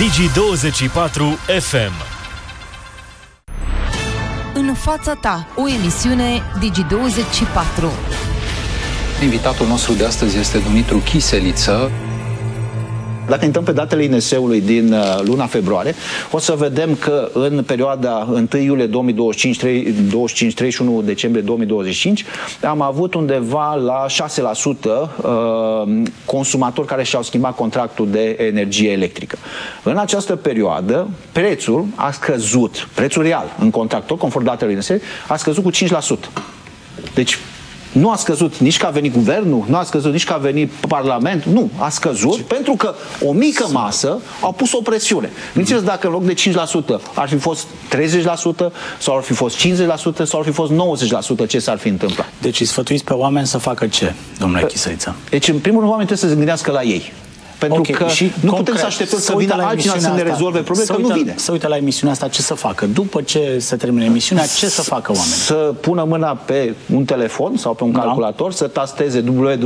Digi24 FM. În fața ta, o emisiune Digi24. Invitatul nostru de astăzi este Dumitru Chiseliță. Dacă intrăm pe datele INS-ului din luna februarie, o să vedem că în perioada 1 iulie 2025, 31 decembrie 2025, am avut undeva la 6% consumatori care și-au schimbat contractul de energie electrică. În această perioadă, prețul a scăzut, prețul real în contractul, conform datelor INS, a scăzut cu 5%. Deci, nu a scăzut nici că a venit guvernul, nu a scăzut nici că a venit parlamentul, nu, a scăzut pentru că o mică masă au pus o presiune. Gândiți-vă dacă în loc de 5% ar fi fost 30% sau ar fi fost 50% sau ar fi fost 90%, ce s-ar fi întâmplat? Deci îi sfătuiți pe oameni să facă ce, domnule Chiseliță? Deci în primul rând oamenii trebuie să se gândească la ei. Pentru că și nu putem să așteptăm să vină altcineva să ne rezolve probleme, că nu vine. Să uite la emisiunea asta, ce să facă? După ce se termine emisiunea, ce să facă oamenii? Să pună mâna pe un telefon sau pe un calculator, să tasteze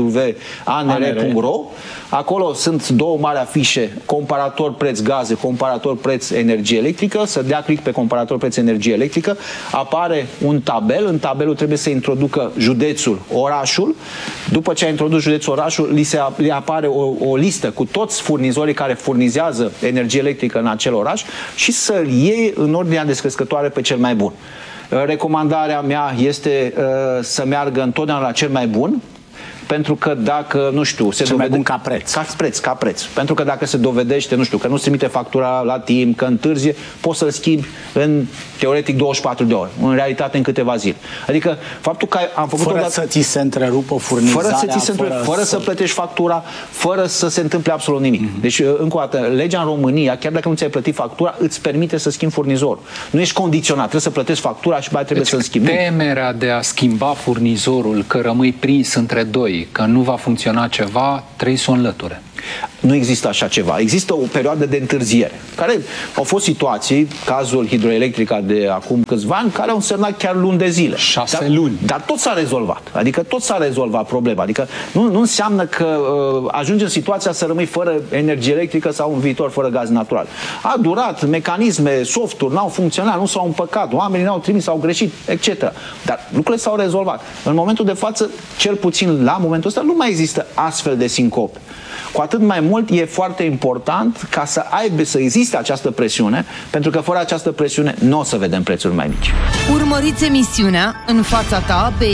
www.anr.ro. Acolo sunt două mari afișe, comparator preț gaze, comparator preț energie electrică, să dea click pe comparator preț energie electrică, apare un tabel, în tabelul trebuie să introducă județul, orașul. După ce a introdus județul, orașul, li apare o listă cu toți furnizorii care furnizează energie electrică în acel oraș și să-l iei în ordinea descrescătoare pe cel mai bun. Recomandarea mea este să meargă întotdeauna la cel mai bun, pentru că dacă, nu știu, se dovedește... mai bun ca preț. Ca preț. Pentru că dacă se dovedește, nu știu, că nu se trimite factura la timp, că întârzie, poți să-l schimbi în, teoretic, 24 de ore. În realitate, în câteva zile. Adică, faptul că am făcut... Fără să ți se întrerupă furnizarea, fără să plătești factura, fără să se întâmple absolut nimic. Deci, încă o dată, legea în România, chiar dacă nu ți-ai plătit factura, îți permite să schimbi furnizorul. Nu ești condiționat, trebuie să plătești factura și mai trebuie să-l schimbi. Temerea de a schimba furnizorul, că rămâi prins între doi, că nu va funcționa ceva, trebuie să o înlăture. Nu există așa ceva. Există o perioadă de întârziere. Care au fost situații, cazul Hidroelectrica de acum câțiva ani, care au însemnat chiar luni de zile. 6 luni. Dar tot s-a rezolvat. Adică tot s-a rezolvat problema. Adică nu înseamnă că ajungi în situația să rămâi fără energie electrică sau în viitor fără gaz natural. A durat, mecanisme, softuri n-au funcționat, nu s-au împăcat, oamenii n-au trimis, au greșit, etc. Dar lucrurile s-au rezolvat. În momentul de față, cel puțin la momentul ăsta, nu mai există astfel de sincope. Cu atât mai mult e foarte important ca să existe această presiune, pentru că fără această presiune nu o să vedem prețuri mai mici. Urmăriți emisiunea În fața ta pe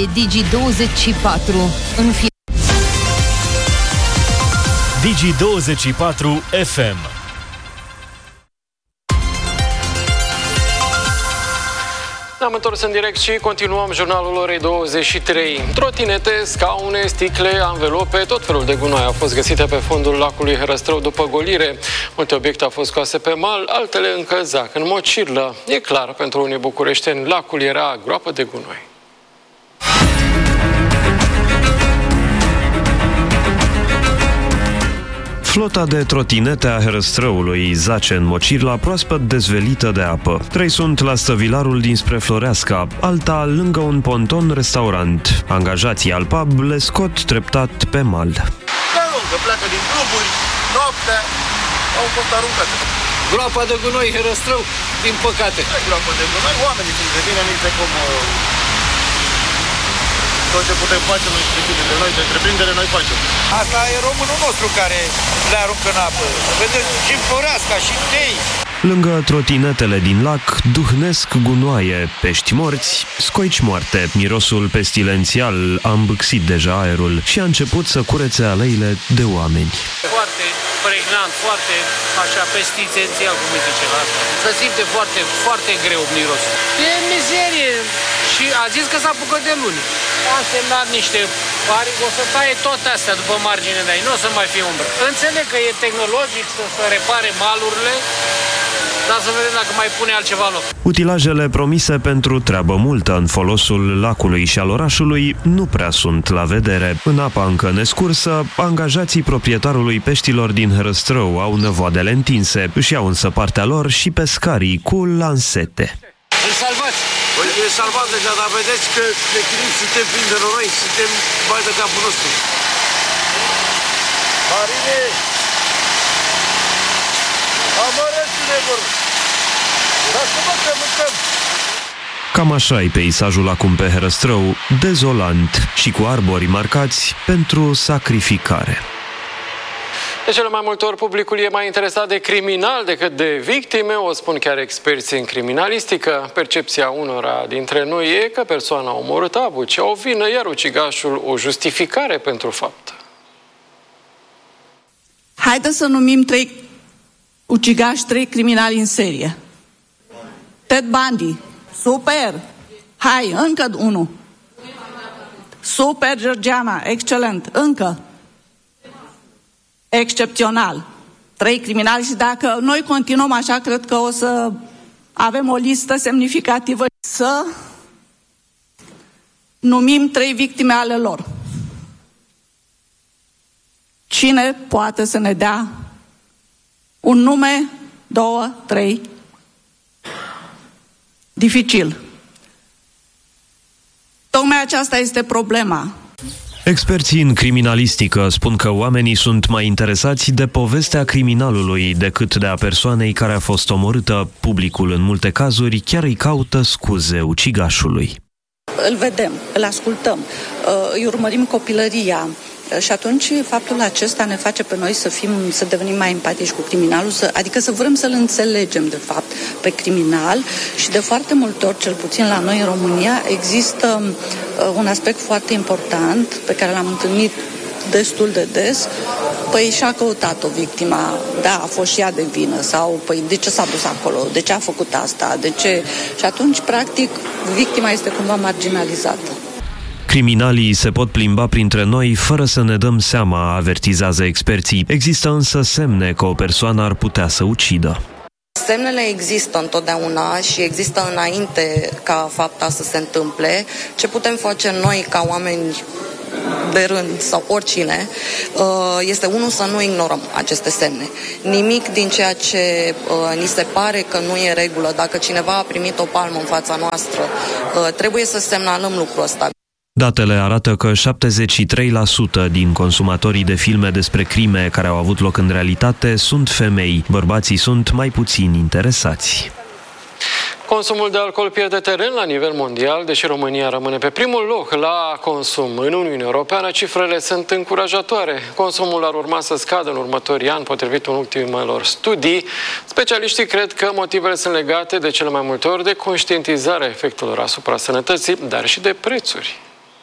Digi24 Digi24 FM. Ne-am întors în direct și continuăm jurnalul orei 23. Trotinete, scaune, sticle, anvelope, tot felul de gunoi au fost găsite pe fondul lacului Herăstrău după golire. Multe obiecte au fost scoase pe mal, altele încă zac în mocirlă. E clar, pentru unii bucureșteni, lacul era groapă de gunoi. Flota de trotinete a Herăstrăului zace în Mocirla, proaspăt dezvelită de apă. 3 sunt la stăvilarul dinspre Floreasca, alta lângă un ponton restaurant. Angajații al pub le scot treptat pe mal. Că pleacă din cluburi, noaptea, au fost aruncate. Groapa de gunoi Herăstrău, din păcate. Groapa de gunoi, oamenii sunt de bine, nici de cum... Tot ce putem face noi de întreprindere, noi facem. Asta e românul nostru care le aruncă în apă. Vedeți, și în Floreasca, și în Tei. Lângă trotinetele din lac duhnesc gunoaie, pești morți, scoici moarte. Mirosul pestilențial a îmbâxit deja aerul și a început să curețe aleile de oameni. Foarte pregnant, foarte așa pestilențial, cum îi zice la asta. Se simte foarte, foarte greu mirosul. E mizerie. Și a zis că s-a apucat de luni. A semnat niște pari, o să taie toate astea după marginea de aici, nu o să mai fie umbră. Înțeleg că e tehnologic să repare malurile, dar să vedem dacă mai pune altceva în loc. Utilajele promise pentru treabă multă în folosul lacului și al orașului nu prea sunt la vedere. În apa încă nescursă, angajații proprietarului peștilor din Herăstrău au năvoadele întinse, își iau însă partea lor și pescarii cu lansete. Îl salvați! Păi e salvat deja, dar vedeți că de crim suntem plini de noroi, suntem bai de capul nostru. Marine! Amără! Cam așa e peisajul acum pe Herăstrău, dezolant și cu arbori marcați pentru sacrificare. De cele mai multe ori, publicul e mai interesat de criminal decât de victime, o spun chiar experții în criminalistică. Percepția unora dintre noi e că persoana omorâtă aduce o vină, iar ucigașul o justificare pentru faptă. Haideți să numim 3 ucigași, 3 criminali în serie. Ted Bundy, super! Hai, încă 1. Super, Georgiana, excelent, încă. Excepțional. 3 criminali și dacă noi continuăm așa, cred că o să avem o listă semnificativă. Să numim 3 victime ale lor. Cine poate să ne dea un nume, 2, 3? Dificil. Tocmai aceasta este problema. Experții în criminalistică spun că oamenii sunt mai interesați de povestea criminalului decât de a persoanei care a fost omorâtă. Publicul, în multe cazuri, chiar îi caută scuze ucigașului. Îl vedem, îl ascultăm, îi urmărim copilăria și atunci faptul acesta ne face pe noi să devenim mai empatici cu criminalul, adică să vrem să-l înțelegem de fapt pe criminal și de foarte multe ori, cel puțin la noi în România, există un aspect foarte important pe care l-am întâlnit destul de des. Păi și-a căutat-o victima, da, a fost și ea de vină, sau păi de ce s-a dus acolo, de ce a făcut asta, de ce... Și atunci, practic, victima este cumva marginalizată. Criminalii se pot plimba printre noi fără să ne dăm seama, avertizează experții. Există însă semne că o persoană ar putea să ucidă. Semnele există întotdeauna și există înainte ca fapta să se întâmple. Ce putem face noi ca oameni de rând sau oricine, este unul să nu ignorăm aceste semne. Nimic din ceea ce ni se pare că nu e regulă. Dacă cineva a primit o palmă în fața noastră, trebuie să semnalăm lucrul ăsta. Datele arată că 73% din consumatorii de filme despre crime care au avut loc în realitate sunt femei. Bărbații sunt mai puțin interesați. Consumul de alcool pierde teren la nivel mondial, deși România rămâne pe primul loc la consum în Uniunea Europeană, cifrele sunt încurajatoare. Consumul ar urma să scadă în următorii ani, potrivit ultimelor studii. Specialiștii cred că motivele sunt legate de cele mai multe ori de conștientizarea efectelor asupra sănătății, dar și de prețuri.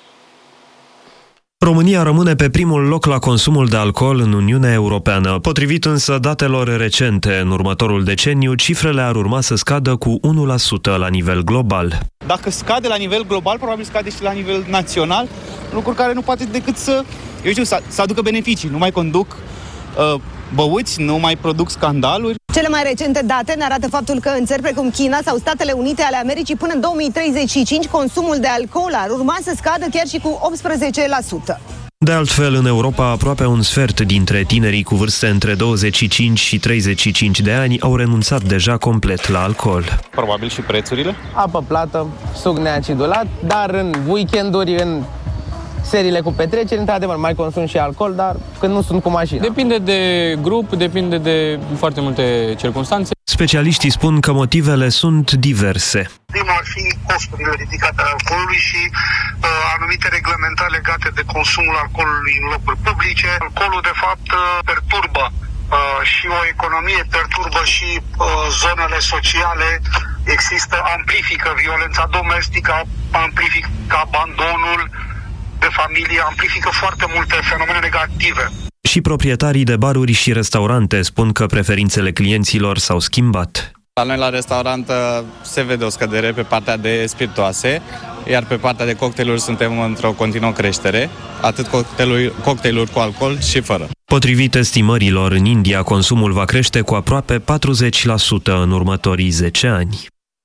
România rămâne pe primul loc la consumul de alcool în Uniunea Europeană. Potrivit însă datelor recente, în următorul deceniu, cifrele ar urma să scadă cu 1% la nivel global. Dacă scade la nivel global, probabil scade și la nivel național, lucruri care nu poate decât să aducă beneficii. Nu mai conduc băuți, nu mai produc scandaluri. Cele mai recente date ne arată faptul că în țări precum China sau Statele Unite ale Americii, până în 2035, consumul de alcool ar urma să scadă chiar și cu 18%. De altfel, în Europa, aproape un sfert dintre tinerii cu vârste între 25 și 35 de ani au renunțat deja complet la alcool. Probabil și prețurile? Apă plată, suc neacidulat, dar în weekenduri, în seriile cu petreceri, într-adevăr, mai consum și alcool, dar când nu sunt cu mașina. Depinde de grup, depinde de foarte multe circunstanțe. Specialiștii spun că motivele sunt diverse. Primul ar fi costurile ridicate ale alcoolului și anumite reglementări legate de consumul alcoolului în locuri publice. Alcoolul, de fapt, perturbă și o economie, perturbă și zonele sociale, amplifică violența domestică, amplifică abandonul de familie, amplifică foarte multe fenomene negative. Și proprietarii de baruri și restaurante spun că preferințele clienților s-au schimbat. La noi la restaurant se vede o scădere pe partea de spiritoase, iar pe partea de cocktailuri suntem într-o continuă creștere, atât cocktailuri cu alcool și fără. Potrivit estimărilor, în India consumul va crește cu aproape 40% în următorii 10 ani.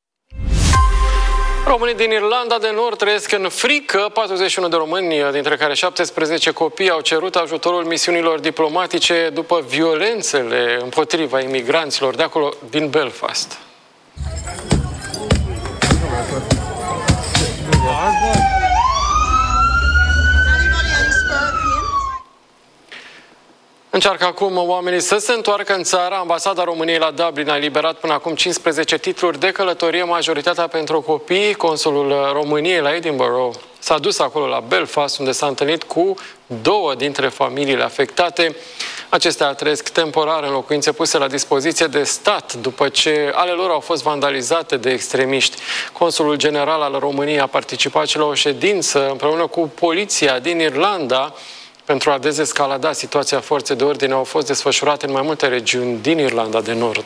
Românii din Irlanda de Nord trăiesc în frică. 41 de români, dintre care 17 copii, au cerut ajutorul misiunilor diplomatice după violențele împotriva imigranților de acolo, din Belfast. Încearcă acum oamenii să se întoarcă în țară. Ambasada României la Dublin a eliberat până acum 15 titluri de călătorie, majoritatea pentru copii. Consulul României la Edinburgh s-a dus acolo la Belfast, unde s-a întâlnit cu 2 dintre familiile afectate. Acestea trăiesc temporar în locuințe puse la dispoziție de stat, după ce ale lor au fost vandalizate de extremiști. Consulul general al României a participat și la o ședință împreună cu poliția din Irlanda. Pentru a dezescalada situația, forțe de ordine au fost desfășurate în mai multe regiuni din Irlanda de Nord.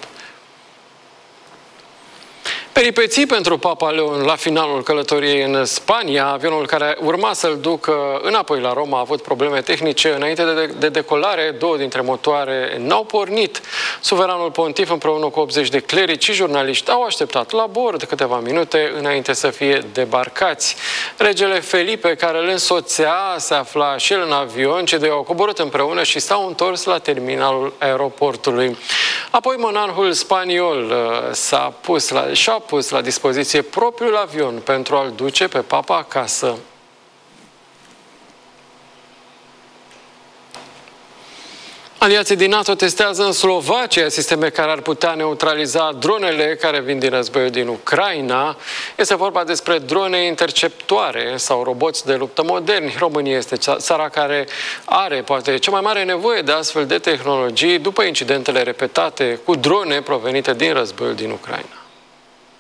Peripeții pentru Papa Leon la finalul călătoriei în Spania. Avionul care urma să-l ducă înapoi la Roma a avut probleme tehnice. Înainte de decolare, 2 dintre motoare n-au pornit. Suveranul pontif împreună cu 80 de clerici și jurnaliști au așteptat la bord câteva minute înainte să fie debarcați. Regele Felipe, care îl însoțea, se afla și el în avion. Cei doi au coborât împreună și s-au întors la terminalul aeroportului. Apoi monarhul spaniol și-a pus la dispoziție propriul avion pentru a-l duce pe Papa acasă. Aliații din NATO testează în Slovacia sisteme care ar putea neutraliza dronele care vin din războiul din Ucraina. Este vorba despre drone interceptoare sau roboți de luptă moderni. România este țara care are poate cea mai mare nevoie de astfel de tehnologii după incidentele repetate cu drone provenite din războiul din Ucraina.